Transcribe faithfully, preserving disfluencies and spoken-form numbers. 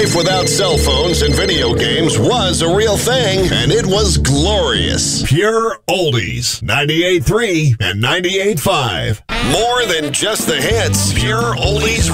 life without cell phones and video games was a real thing, and it was glorious. Pure Oldies, ninety-eight point three and ninety-eight point five. More than just the hits, Pure Oldies